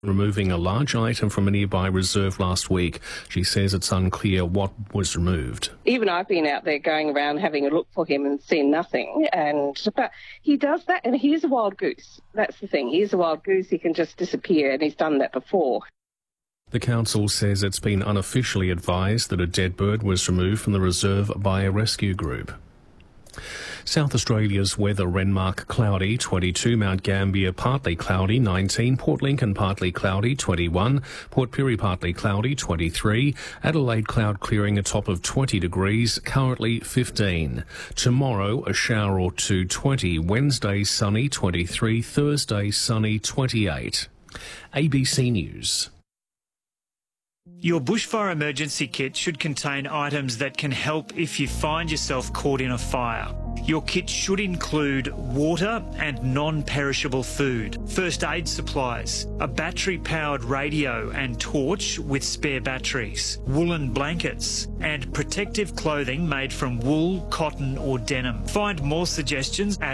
removing a large item from a nearby reserve last week. She says it's unclear what was removed. Even I've been out there going around having a look for him and seen nothing. But he does that, and he's a wild goose. That's the thing. He's a wild goose. He can just disappear, and he's done that before. The council says it's been unofficially advised that a dead bird was removed from the reserve by a rescue group. South Australia's weather: Renmark cloudy 22, Mount Gambier partly cloudy 19, Port Lincoln partly cloudy 21, Port Pirie partly cloudy 23, Adelaide cloud clearing a top of 20 degrees, currently 15. Tomorrow a shower or two 20, Wednesday sunny 23, Thursday sunny 28. ABC News. Your bushfire emergency kit should contain items that can help if you find yourself caught in a fire. Your kit should include water and non-perishable food, first aid supplies, a battery-powered radio and torch with spare batteries, woolen blankets, and protective clothing made from wool, cotton or denim. Find more suggestions at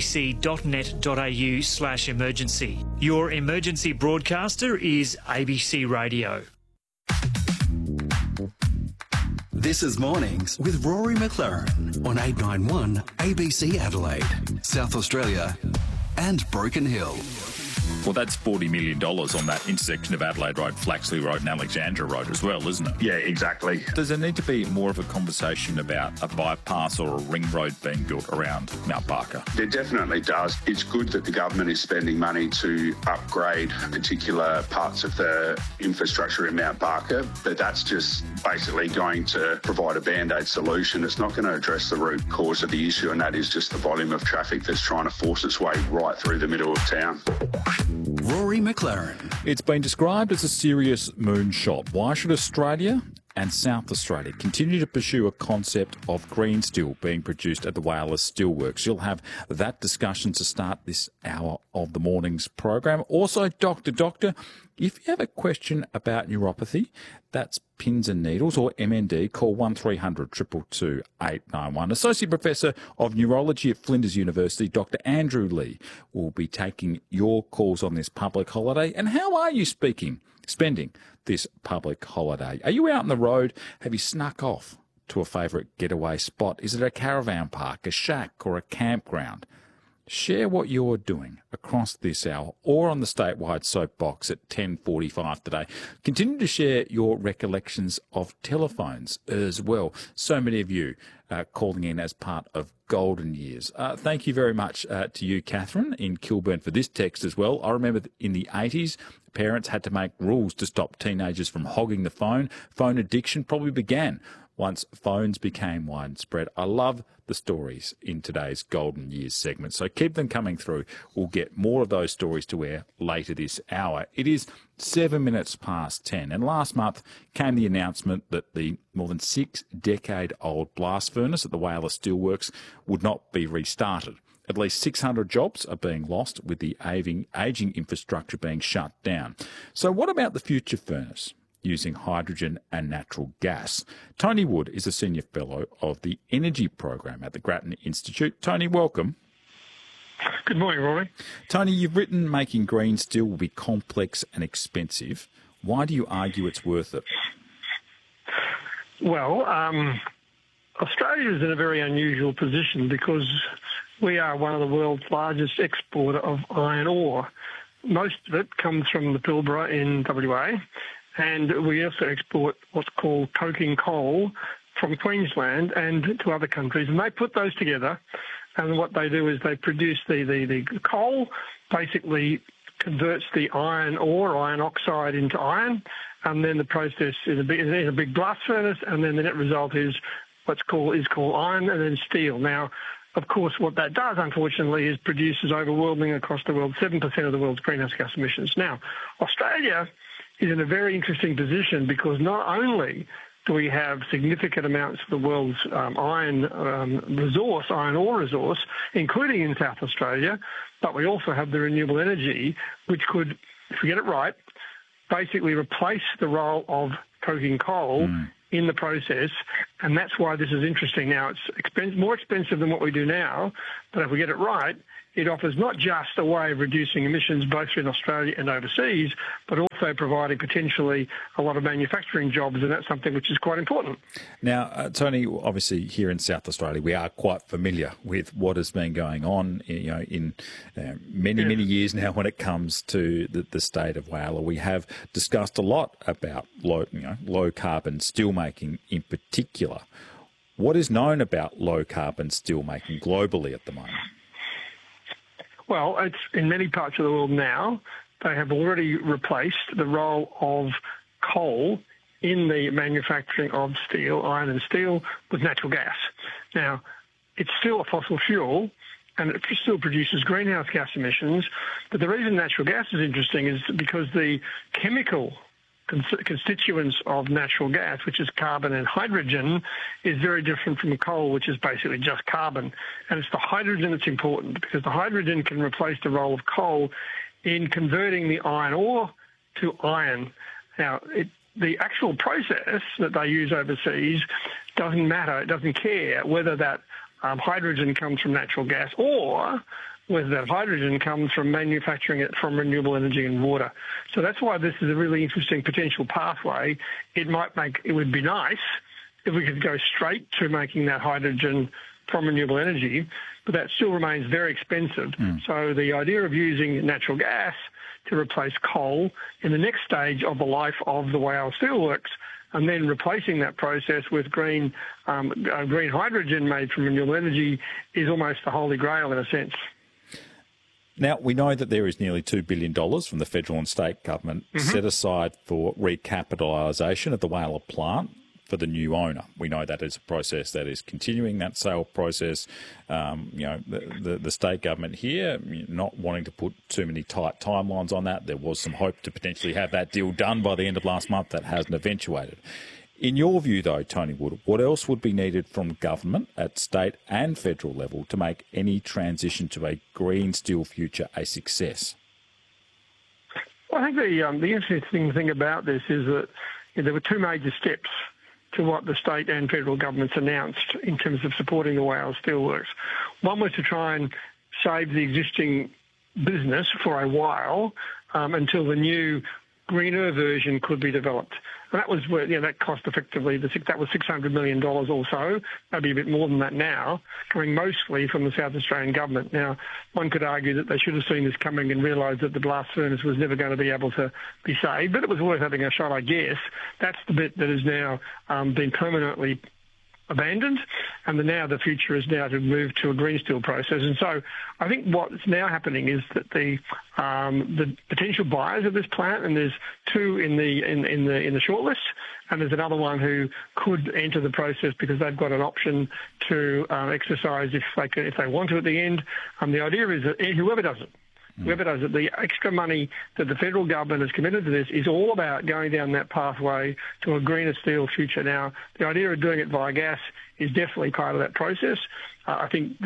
abc.net.au/emergency. Your emergency broadcaster is ABC Radio. This is Mornings with Rory McLaren on 891 ABC Adelaide, South Australia and Broken Hill. Well, that's $40 million on that intersection of Adelaide Road, Flaxley Road and Alexandra Road as well, isn't it? Yeah, exactly. Does there need to be more of a conversation about a bypass or a ring road being built around Mount Barker? There definitely does. It's good that the government is spending money to upgrade particular parts of the infrastructure in Mount Barker, but that's just basically going to provide a band-aid solution. It's not going to address the root cause of the issue, and that is just the volume of traffic that's trying to force its way right through the middle of town. Rory McLaren. It's been described as a serious moonshot. Why should Australia and South Australia continue to pursue a concept of green steel being produced at the Whyalla Steelworks? You'll have that discussion to start this hour of the morning's program. Also, Doctor, if you have a question about neuropathy, that's pins and needles or MND, call 1300 222 891. Associate Professor of Neurology at Flinders University, Dr. Andrew Lee, will be taking your calls on this public holiday. And how are you spending this public holiday? Are you out on the road? Have you snuck off to a favourite getaway spot? Is it a caravan park, a shack or a campground? Share what you're doing across this hour or on the statewide soapbox at 10:45 today. Continue to share your recollections of telephones as well. So many of you calling in as part of Golden Years. Thank you very much to you, Catherine, in Kilburn, for this text as well. I remember in the 80s, parents had to make rules to stop teenagers from hogging the phone. Phone addiction probably began once phones became widespread. I love the stories in today's Golden Years segment, so keep them coming through. We'll get more of those stories to air later this hour. It is 7 minutes past 10, and last month came the announcement that the more than 6-decade-old blast furnace at the Whyalla Steelworks would not be restarted. At least 600 jobs are being lost, with the ageing infrastructure being shut down. So what about the future furnace using hydrogen and natural gas? Tony Wood is a Senior Fellow of the Energy Program at the Grattan Institute. Tony, welcome. Good morning, Rory. Tony, you've written making green steel will be complex and expensive. Why do you argue it's worth it? Well, Australia is in a very unusual position because we are one of the world's largest exporter of iron ore. Most of it comes from the Pilbara in WA, and we also export what's called coking coal from Queensland and to other countries. And they put those together, and what they do is they produce the coal, basically converts the iron ore, iron oxide, into iron, and then the process is in a big blast furnace, and then the net result is what's called iron and then steel. Now, of course, what that does, unfortunately, is produces overwhelming across the world 7% of the world's greenhouse gas emissions. Now, Australia is in a very interesting position because not only do we have significant amounts of the world's iron ore resource, including in South Australia, but we also have the renewable energy, which could, if we get it right, basically replace the role of coking coal in the process, and that's why this is interesting. Now, it's more expensive than what we do now, But if we get it right, it offers not just a way of reducing emissions both in Australia and overseas, but also providing potentially a lot of manufacturing jobs, and that's something which is quite important. Now, Tony, obviously here in South Australia, we are quite familiar with what has been going on, in many years now when it comes to the state of Whyalla. We have discussed a lot about low carbon steelmaking in particular. What is known about low carbon steelmaking globally at the moment? Well, it's in many parts of the world now. They have already replaced the role of coal in the manufacturing of steel, iron and steel, with natural gas. Now, it's still a fossil fuel, and it still produces greenhouse gas emissions. But the reason natural gas is interesting is because the chemical constituents of natural gas, which is carbon and hydrogen, is very different from coal, which is basically just carbon. And it's the hydrogen that's important, because the hydrogen can replace the role of coal in converting the iron ore to iron. Now, the actual process that they use overseas doesn't matter. It doesn't care whether that hydrogen comes from natural gas or whether that hydrogen comes from manufacturing it from renewable energy and water. So that's why this is a really interesting potential pathway. It would be nice if we could go straight to making that hydrogen from renewable energy, but that still remains very expensive. So the idea of using natural gas to replace coal in the next stage of the life of the Whyalla Steelworks, and then replacing that process with green hydrogen made from renewable energy, is almost the holy grail in a sense. Now, we know that there is nearly $2 billion from the federal and state government set aside for recapitalisation of the Whyalla plant for the new owner. We know that is a process that is continuing, that sale process. The state government here not wanting to put too many tight timelines on that. There was some hope to potentially have that deal done by the end of last month. That hasn't eventuated. In your view, though, Tony Wood, what else would be needed from government at state and federal level to make any transition to a green steel future a success? Well, I think the interesting thing about this is that there were two major steps to what the state and federal governments announced in terms of supporting the Whyalla Steelworks. One was to try and save the existing business for a while until the new greener version could be developed. And that was where, that cost effectively, that was $600 million or so, maybe a bit more than that now, coming mostly from the South Australian government. Now, one could argue that they should have seen this coming and realised that the blast furnace was never going to be able to be saved, but it was worth having a shot, I guess. That's the bit that has now been permanently abandoned, and now the future is now to move to a green steel process. And so I think what's now happening is that the potential buyers of this plant, and there's two in the shortlist, and there's another one who could enter the process because they've got an option to exercise if they want to at the end. The idea is that whoever does it, the extra money that the federal government has committed to this is all about going down that pathway to a greener steel future. Now, the idea of doing it via gas is definitely part of that process. I think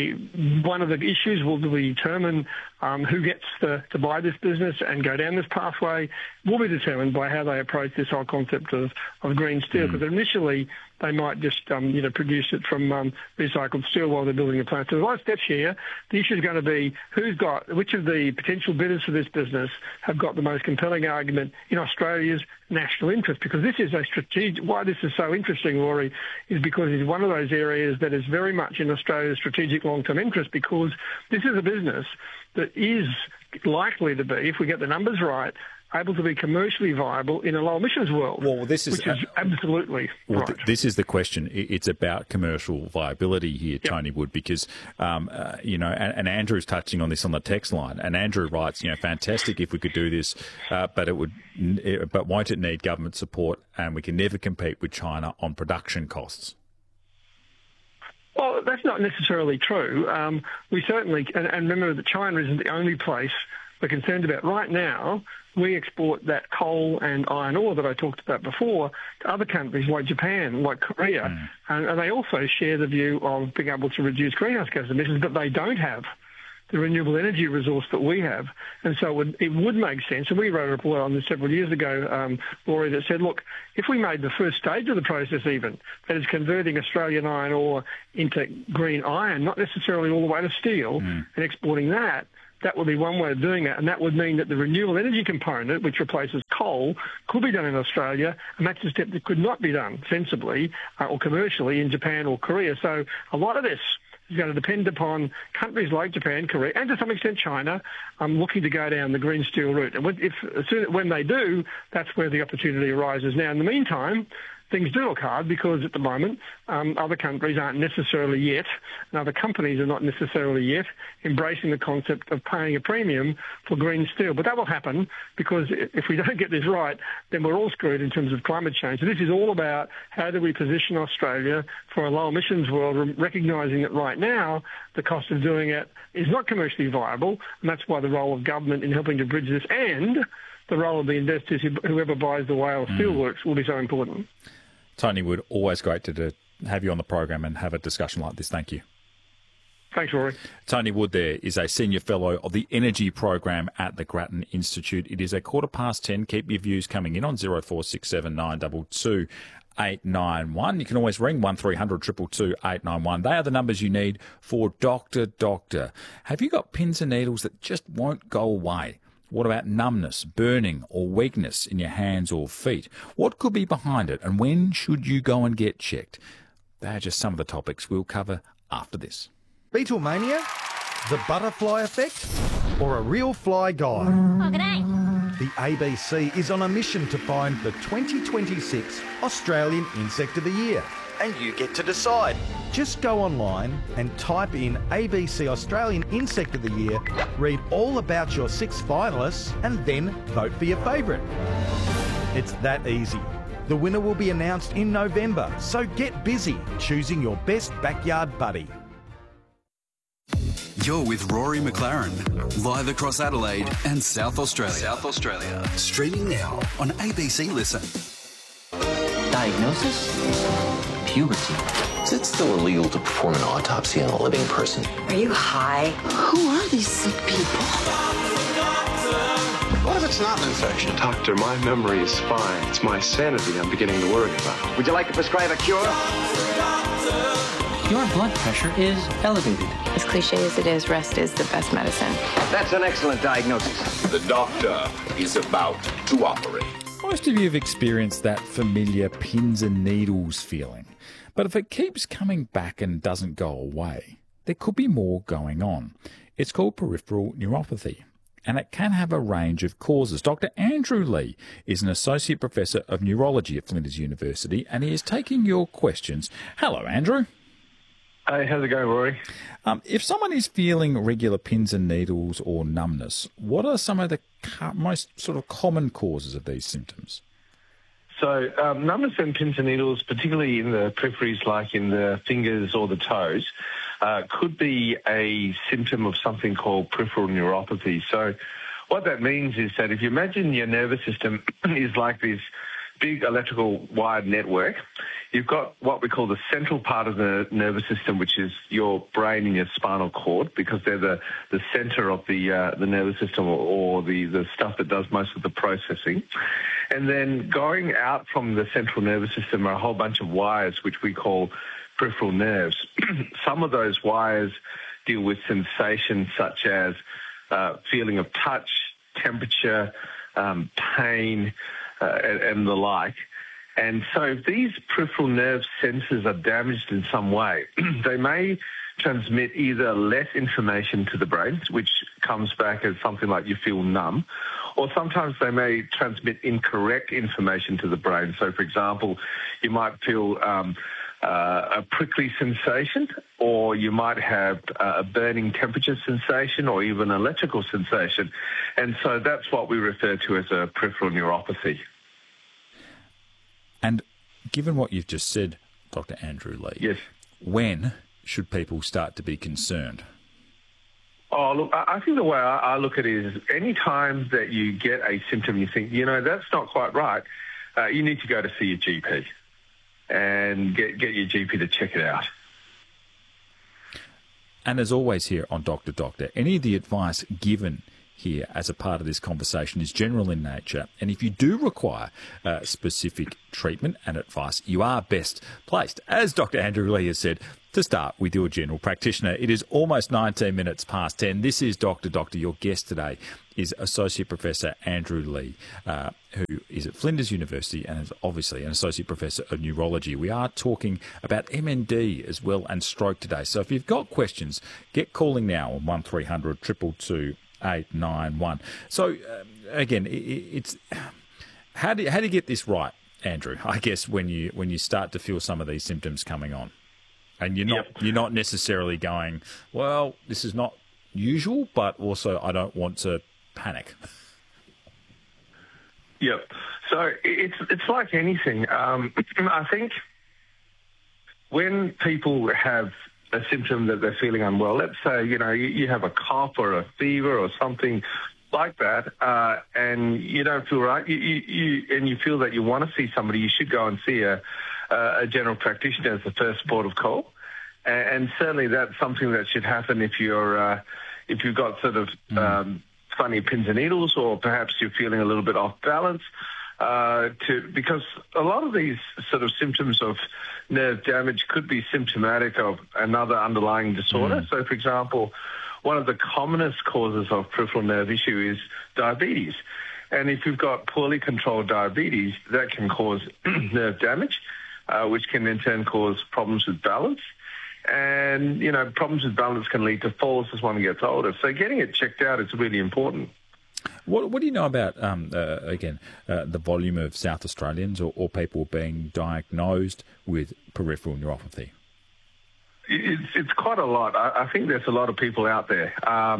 one of the issues will be determine who gets to buy this business and go down this pathway will be determined by how they approach this whole concept of green steel. Because initially they might just produce it from recycled steel while they're building a plant. So there's a lot of steps here. The issue is going to be which of the potential bidders for this business have got the most compelling argument in Australia's national interest. Because this is why this is so interesting, Rory, is because it's one of those areas that is very much in Australia's strategic long-term interest, because this is a business that is likely to be, if we get the numbers right, able to be commercially viable in a low emissions world. Well, which is absolutely right. This is the question. It's about commercial viability here, Tony Wood, because and Andrew's touching on this on the text line. And Andrew writes, fantastic if we could do this, but won't it need government support? And we can never compete with China on production costs. Well, that's not necessarily true. We certainly, and remember that China isn't the only place we're concerned about. Right now, we export that coal and iron ore that I talked about before to other countries like Japan, like Korea, and they also share the view of being able to reduce greenhouse gas emissions, but they don't have the renewable energy resource that we have. And so it would make sense, and we wrote a report on this several years ago, Rory, that said, look, if we made the first stage of the process even, that is converting Australian iron ore into green iron, not necessarily all the way to steel, and exporting that would be one way of doing that, and that would mean that the renewable energy component, which replaces coal, could be done in Australia, and that's a step that could not be done sensibly or commercially in Japan or Korea. So a lot of this is going to depend upon countries like Japan, Korea, and to some extent China, looking to go down the green steel route. And when they do, that's where the opportunity arises. Now, in the meantime, things do look hard because at the moment other countries aren't necessarily yet, and other companies are not necessarily yet embracing the concept of paying a premium for green steel. But that will happen because if we don't get this right, then we're all screwed in terms of climate change. So this is all about how do we position Australia for a low emissions world, recognising that right now the cost of doing it is not commercially viable, and that's why the role of government in helping to bridge this and the role of the investors, whoever buys the Whyalla Steelworks, will be so important. Tony Wood, always great to have you on the program and have a discussion like this. Thank you. Thanks, Rory. Tony Wood there is a Senior Fellow of the Energy Program at the Grattan Institute. It is 10:15. Keep your views coming in on 0467 922 891. You can always ring 1300 222 891. They are the numbers you need for Doctor. Have you got pins and needles that just won't go away? What about numbness, burning or weakness in your hands or feet? What could be behind it, and when should you go and get checked? They are just some of the topics we'll cover after this. Beetlemania? The butterfly effect? Or a real fly guy? Oh, g'day. The ABC is on a mission to find the 2026 Australian Insect of the Year. And you get to decide. Just go online and type in ABC Australian Insect of the Year, read all about your 6 finalists, and then vote for your favourite. It's that easy. The winner will be announced in November, so get busy choosing your best backyard buddy. You're with Rory McLaren, live across Adelaide and South Australia. Streaming now on ABC Listen. Diagnosis? Puberty. Is it still illegal to perform an autopsy on a living person? Are you high? Who are these sick people? What if it's not an infection? Doctor, my memory is fine. It's my sanity I'm beginning to worry about. Would you like to prescribe a cure? Your blood pressure is elevated. As cliche as it is, rest is the best medicine. That's an excellent diagnosis. The doctor is about to operate. Most of you have experienced that familiar pins and needles feeling. But if it keeps coming back and doesn't go away, there could be more going on. It's called peripheral neuropathy, and it can have a range of causes. Dr. Andrew Lee is an Associate Professor of Neurology at Flinders University, and he is taking your questions. Hello, Andrew. Hey, how's it going, Rory? If someone is feeling regular pins and needles or numbness, what are some of the most sort of common causes of these symptoms? So numbness and pins and needles, particularly in the peripheries like in the fingers or the toes, could be a symptom of something called peripheral neuropathy. So what that means is that if you imagine your nervous system is like this big electrical wired network, you've got what we call the central part of the nervous system, which is your brain and your spinal cord, because they're the center of the nervous system or the stuff that does most of the processing. And then going out from the central nervous system are a whole bunch of wires, which we call peripheral nerves. Some of those wires deal with sensations such as feeling of touch, temperature, pain, and the like. And so if these peripheral nerve sensors are damaged in some way, they may transmit either less information to the brain, which comes back as something like you feel numb, or sometimes they may transmit incorrect information to the brain. So, for example, you might feel a prickly sensation, or you might have a burning temperature sensation, or even an electrical sensation. And so that's what we refer to as a peripheral neuropathy. And given what you've just said, Dr. Andrew Lee, yes, when should people start to be concerned? Oh, look, I think the way I look at it is any time that you get a symptom, you think, that's not quite right, you need to go to see your GP and get your GP to check it out. And as always here on Dr. Doctor, any of the advice given here as a part of this conversation is general in nature. And if you do require specific treatment and advice, you are best placed, as Dr. Andrew Leigh has said, to start with your general practitioner. It is almost 19 minutes past 10. This is Dr. Doctor. Your guest today is Associate Professor Andrew Leigh, who is at Flinders University and is obviously an Associate Professor of Neurology. We are talking about MND as well and stroke today. So if you've got questions, get calling now on 1300 222 891. So again, it's how do you get this right, Andrew? I guess when you start to feel some of these symptoms coming on, and you're not necessarily going, well, this is not usual, but also I don't want to panic. Yep. So it's like anything. I think when people have a symptom that they're feeling unwell, let's say, you have a cough or a fever or something like that, and you don't feel right, you feel that you want to see somebody, you should go and see a general practitioner as the first port of call. And certainly that's something that should happen if you've got sort of funny pins and needles, or perhaps you're feeling a little bit off balance. Because a lot of these sort of symptoms of nerve damage could be symptomatic of another underlying disorder. So, for example, one of the commonest causes of peripheral nerve issue is diabetes. And if you've got poorly controlled diabetes, that can cause nerve damage, which can in turn cause problems with balance. And, problems with balance can lead to falls as one gets older. So getting it checked out is really important. What do you know about, the volume of South Australians or people being diagnosed with peripheral neuropathy? It's quite a lot. I think there's a lot of people out there.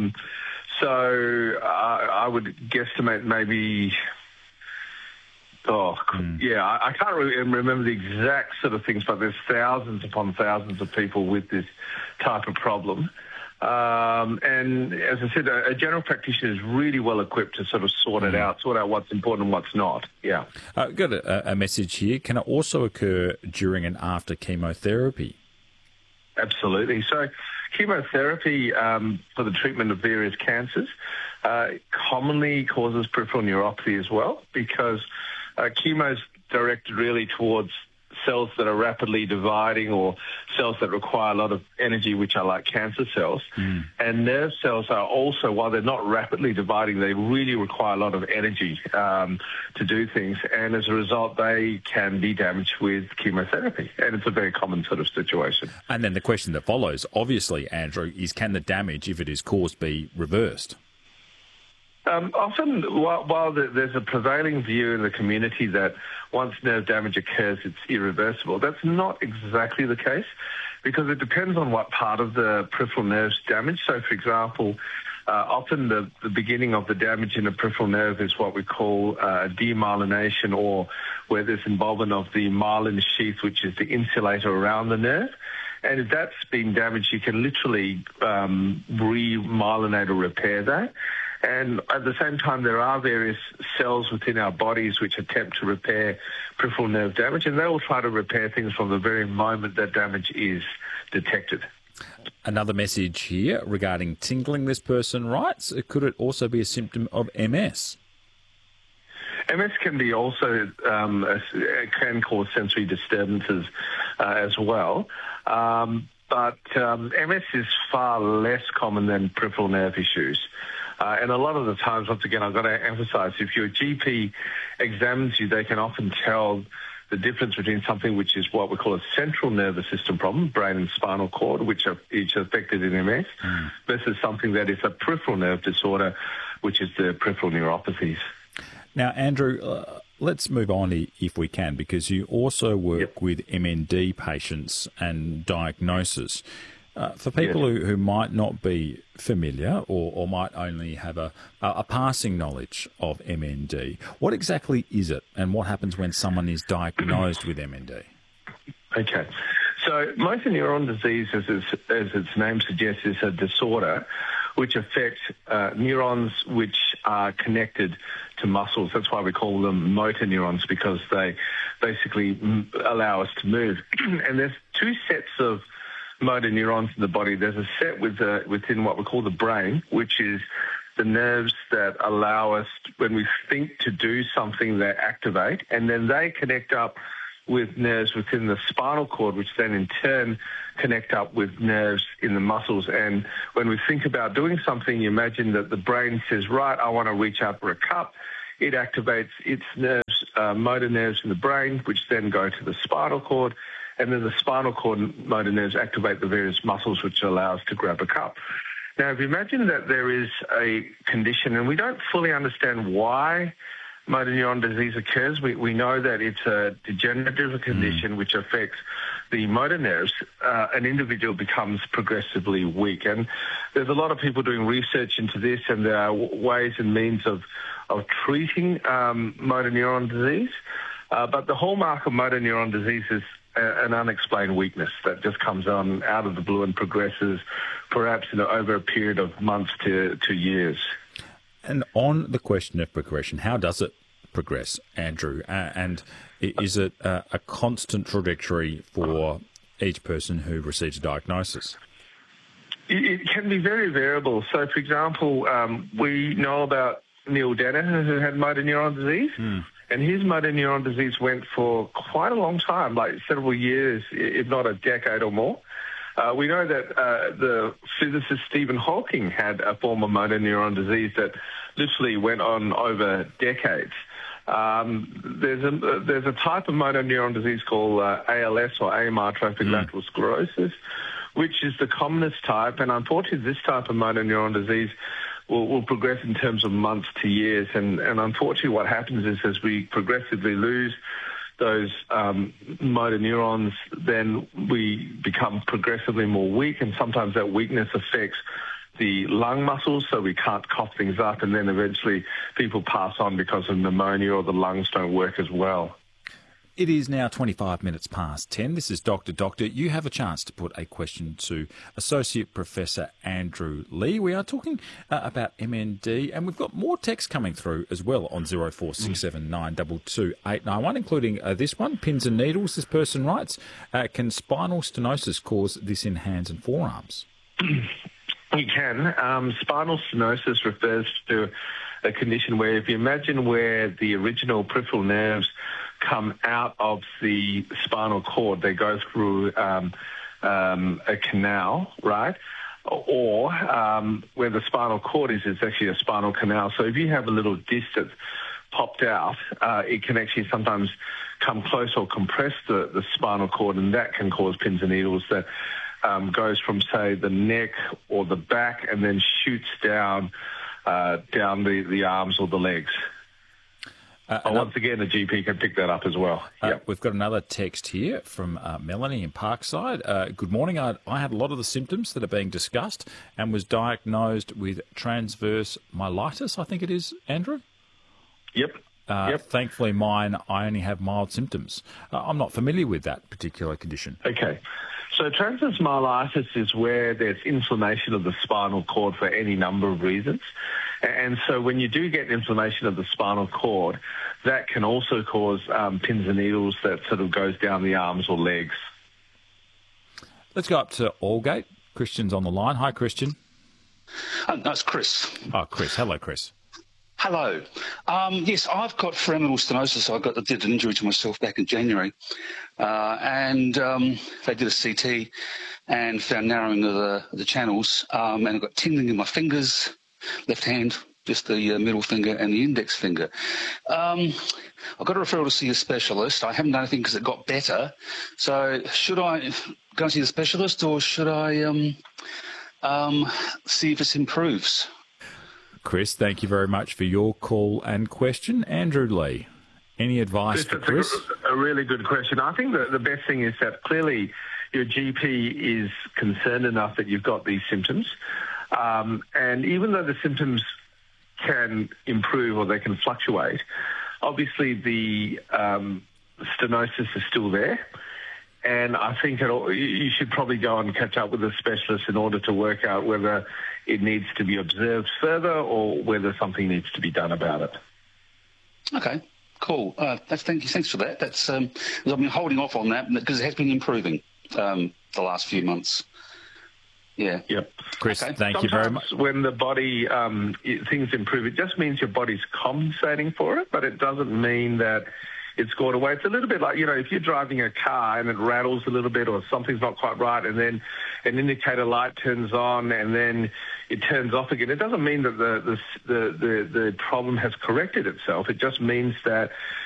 So I would guesstimate maybe... I can't really remember the exact sort of things, but there's thousands upon thousands of people with this type of problem. And as I said, a general practitioner is really well equipped to sort of sort out what's important and what's not. Yeah. I've got a message here. Can it also occur during and after chemotherapy? Absolutely. So chemotherapy for the treatment of various cancers commonly causes peripheral neuropathy as well, because chemo is directed really towards cells that are rapidly dividing or cells that require a lot of energy, which are like cancer cells. And nerve cells are also, while they're not rapidly dividing, they really require a lot of energy to do things. And as a result, they can be damaged with chemotherapy. And it's a very common sort of situation. And then the question that follows, obviously, Andrew, is can the damage, if it is caused, be reversed? Often, while there's a prevailing view in the community that once nerve damage occurs, it's irreversible, that's not exactly the case, because it depends on what part of the peripheral nerve's damaged. So, for example, often the beginning of the damage in a peripheral nerve is what we call demyelination, or where there's involvement of the myelin sheath, which is the insulator around the nerve. And if that's been damaged, you can literally remyelinate or repair that. And at the same time, there are various cells within our bodies which attempt to repair peripheral nerve damage, and they will try to repair things from the very moment that damage is detected. Another message here regarding tingling. This person writes, could it also be a symptom of MS? MS can be also can cause sensory disturbances as well. But MS is far less common than peripheral nerve issues. And a lot of the times, once again, I've got to emphasise, if your GP examines you, they can often tell the difference between something which is what we call a central nervous system problem, brain and spinal cord, which are each affected in MS, versus something that is a peripheral nerve disorder, which is the peripheral neuropathies. Now, Andrew, let's move on if we can, because you also work with MND patients and diagnosis. For people who might not be familiar or might only have a passing knowledge of MND, what exactly is it and what happens when someone is diagnosed with MND? Okay. So motor neuron disease, as its name suggests, is a disorder which affects neurons which are connected to muscles. That's why we call them motor neurons, because they basically allow us to move. And there's two sets of motor neurons in the body, there's a set within what we call the brain, which is the nerves that allow us, when we think to do something, they activate, and then they connect up with nerves within the spinal cord, which then in turn connect up with nerves in the muscles. And when we think about doing something, you imagine that the brain says, right, I want to reach out for a cup. It activates its nerves, motor nerves in the brain, which then go to the spinal cord. And then the spinal cord motor nerves activate the various muscles, which allow us to grab a cup. Now, if you imagine that there is a condition, and we don't fully understand why motor neuron disease occurs. We know that it's a degenerative condition which affects the motor nerves. An individual becomes progressively weak. And there's a lot of people doing research into this, and there are ways and means of treating motor neuron disease. But the hallmark of motor neuron disease is an unexplained weakness that just comes on out of the blue and progresses perhaps over a period of months to years. And on the question of progression, how does it progress, Andrew? And is it a constant trajectory for each person who receives a diagnosis? It can be very variable. So, for example, we know about Neil Danaher, who had motor neuron disease, and his motor neuron disease went for quite a long time, like several years, if not a decade or more. We know that the physicist Stephen Hawking had a form of motor neuron disease that literally went on over decades. There's a type of motor neuron disease called ALS, or amyotrophic lateral sclerosis, which is the commonest type. And unfortunately, this type of motor neuron disease will progress in terms of months to years. And unfortunately, what happens is as we progressively lose those motor neurons, then we become progressively more weak, and sometimes that weakness affects the lung muscles, so we can't cough things up, and then eventually people pass on because of pneumonia or the lungs don't work as well. It is now 25 minutes past 10. This is Dr. Doctor. You have a chance to put a question to Associate Professor Andrew Leigh. We are talking about MND, and we've got more text coming through as well on 0467 922 891, including this one, pins and needles. This person writes, can spinal stenosis cause this in hands and forearms? You can. Spinal stenosis refers to a condition where, if you imagine where the original peripheral nerves come out of the spinal cord, they go through a canal, right? Or where the spinal cord is, it's actually a spinal canal. So if you have a little disc that's popped out, it can actually sometimes come close or compress the spinal cord, and that can cause pins and needles that goes from, say, the neck or the back and then shoots down the arms or the legs. Once again, the GP can pick that up as well. We've got another text here from Melanie in Parkside. Good morning. I had a lot of the symptoms that are being discussed and was diagnosed with transverse myelitis, I think it is, Andrew? Yep. Thankfully, I only have mild symptoms. I'm not familiar with that particular condition. Okay. So transverse myelitis is where there's inflammation of the spinal cord for any number of reasons. And so when you do get inflammation of the spinal cord, that can also cause pins and needles that sort of goes down the arms or legs. Let's go up to Aldgate. Christian's on the line. Hi, Christian. That's Chris. Oh, Chris. Hello, Chris. Hello. Yes, I've got foraminal stenosis. I did an injury to myself back in January, and they did a CT and found narrowing of the channels, and I've got tingling in my fingers, left hand, just the middle finger and the index finger. I've got a referral to see a specialist. I haven't done anything because it got better. So should I go and see the specialist, or should I see if it improves? Chris, thank you very much for your call and question. Andrew Leigh, any advice for Chris? A really good question. I think that the best thing is that clearly your GP is concerned enough that you've got these symptoms. And even though the symptoms can improve or they can fluctuate, obviously the stenosis is still there. And I think you should probably go and catch up with a specialist in order to work out whether it needs to be observed further or whether something needs to be done about it. Okay, cool. Thanks for that. That's I've been holding off on that because it has been improving. the last few months. Yeah. Yep. Chris, Okay. thank you very much. Sometimes when the body, things improve, it just means your body's compensating for it, but it doesn't mean that it's gone away. It's a little bit like, if you're driving a car and it rattles a little bit or something's not quite right, and then an indicator light turns on and then it turns off again. It doesn't mean that the problem has corrected itself. It just means that